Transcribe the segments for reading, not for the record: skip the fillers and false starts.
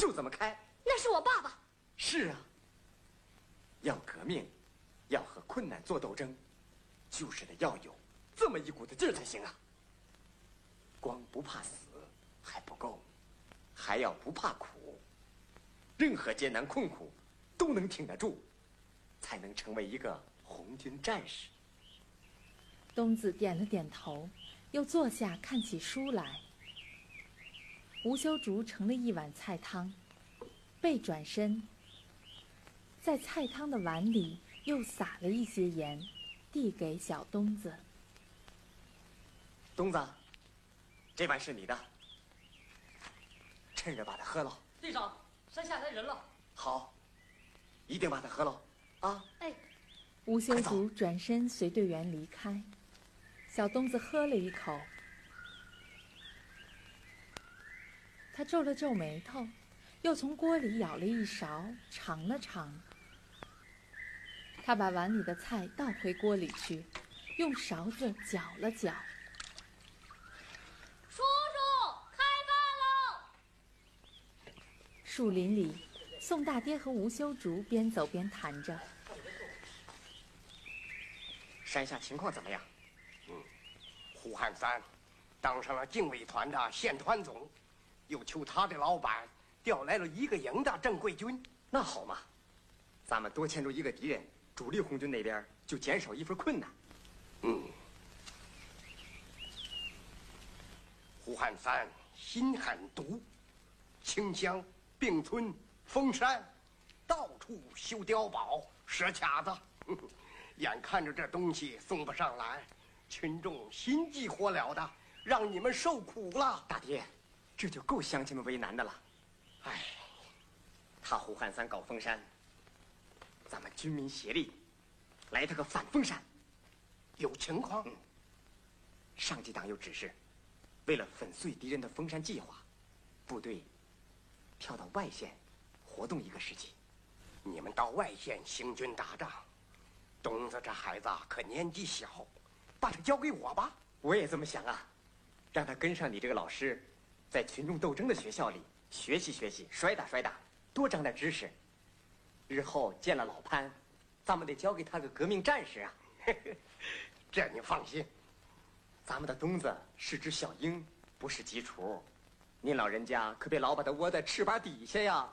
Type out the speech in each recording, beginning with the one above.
就这么开。 那是我爸爸。 是啊，要革命，要和困难做斗争，就是得要有这么一股子劲儿才行啊。光不怕死还不够，还要不怕苦，任何艰难困苦都能挺得住，才能成为一个红军战士。 东子点了点头，又坐下看起书来。吴修竹盛了一碗菜汤，背转身，在菜汤的碗里又撒了一些盐，递给小东子。 东子，这碗是你的，趁热把它喝了。 队长，山下来人了。 好，一定把它喝了啊！ 哎， 吴修竹转身随队员离开，小东子喝了一口，他皱了皱眉头，又从锅里舀了一勺尝了尝。他把碗里的菜倒回锅里去，用勺子搅了搅。 叔叔，开饭喽！ 树林里，宋大爹和吴修竹边走边谈着。 山下情况怎么样？ 胡汉三当上了警卫团的县团总，又求他的老板调来了1个营的正规军。 那好嘛，咱们多牵住1个敌人，主力红军那边就减少一份困难。 胡汉三心狠毒，清乡、并村、封山，到处修碉堡、设卡子。眼看着这东西送不上来，群众心急火燎的，让你们受苦了。 大爹，这就够乡亲们为难的了。哎，他胡汉三搞封山，咱们军民协力来他个反封山。 有情况。 上级党有指示，为了粉碎敌人的封山计划，部队调到外县活动1个时期。 你们到外县行军打仗，东子这孩子可年纪小，把他交给我吧。 我也这么想啊，让他跟上你这个老师，在群众斗争的学校里学习学习，摔打摔打，多长点知识。日后见了老潘，咱们得交给他个革命战士啊。 这你放心， 咱们的东子是只小鹰，不是鸡雏，您老人家可别老把他窝在翅膀底下呀。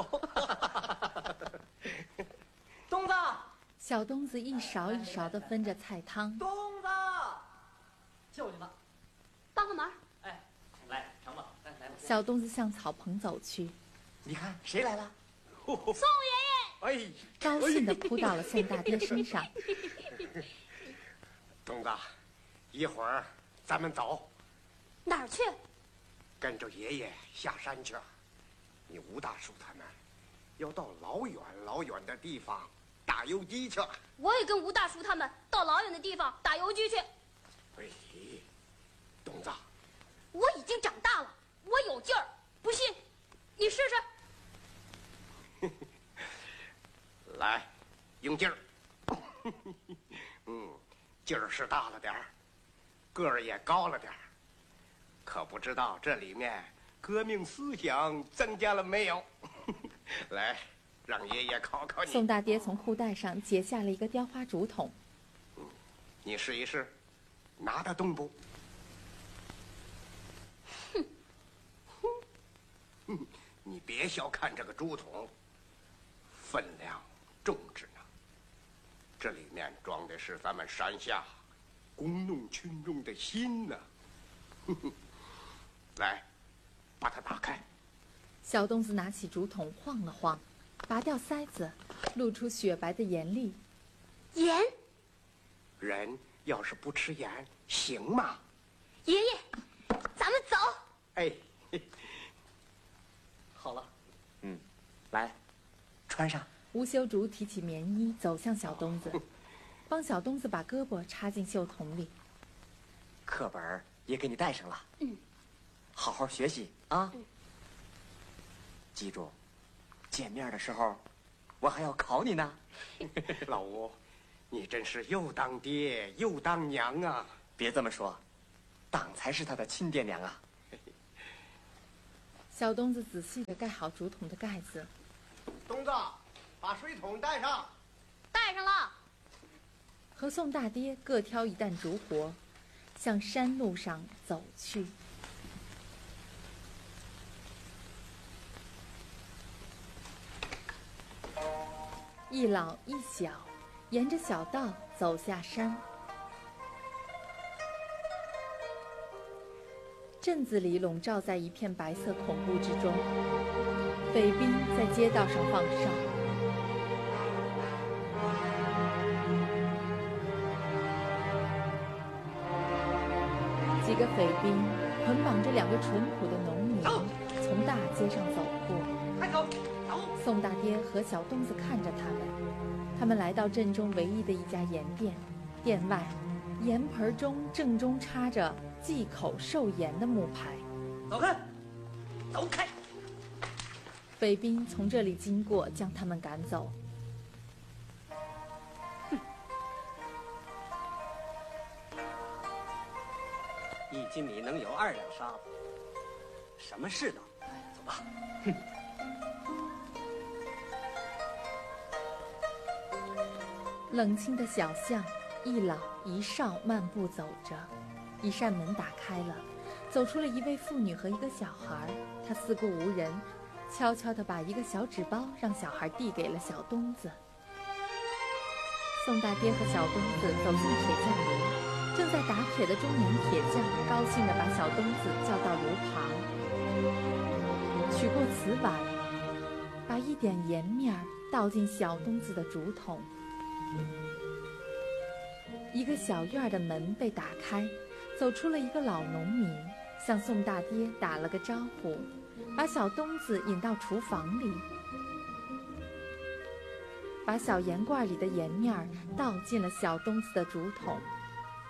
东子， 小东子一勺一勺地分着菜汤。 东子，叫你了。 帮个忙。 哎，来尝吧，来吧。 小东子向草棚走去， 你看谁来了？ 宋爷哎， 高兴地扑到了宋大爹身上。 东子，一会儿咱们走， 爷，哪儿去？ 跟着爷爷下山去。你吴大叔他们要到老远老远的地方打游击去。 我也跟吴大叔他们到老远的地方打游击去。 哎，东子， 我已经长大了，我有劲儿，不信你试试。 来，用劲儿。劲儿是大了点儿，个儿也高了点儿，可不知道这里面革命思想增加了没有？来，让爷爷考考你。 宋大爹从裤带上解下了一个雕花竹筒。 你试一试，拿得动不？你别小看这个竹筒，分量重着呢。这里面装的是咱们山下工农群众的心呢。来，把它打开。 小东子拿起竹筒晃了晃，拔掉塞子，露出雪白的盐粒。 盐？ 人要是不吃盐，行吗？ 爷爷，咱们走。 哎， 好了，来，穿上。 吴修竹提起棉衣，走向小东子，帮小东子把胳膊插进袖筒里。 课本也给你带上了。好好学习啊。记住，见面的时候，我还要考你呢。 老吴，你真是又当爹又当娘啊！ 别这么说，党才是他的亲爹娘啊。 小东子仔细地盖好竹筒的盖子。 东子，把水桶带上。 带上了。 和宋大爹各挑一担竹活，向山路上走去。一老一小沿着小道走下山。镇子里笼罩在一片白色恐怖之中，匪兵在街道上放哨。几个匪兵捆绑着2个淳朴的农民从大街上走过。 快走，走！ 宋大爹和小东子看着他们来到镇中唯一的一家盐店，店外盐盆中正中插着忌口授盐的木牌。 走开，走开！ 匪兵从这里经过，将他们赶走。 一斤米能有2两沙子，什么世道？走吧。 冷清的小巷，一老一少漫步走着，一扇门打开了，走出了一位妇女和一个小孩。她四顾无人，悄悄地把一个小纸包让小孩递给了小东子。宋大爹和小东子走进铁匠炉，正在打铁的中年铁匠高兴地把小东子叫到炉旁，取过瓷碗，把一点盐面倒进小东子的竹筒。一个小院的门被打开，走出了一个老农民，向宋大爹打了个招呼，把小东子引到厨房里，把小盐罐里的盐面倒进了小东子的竹筒。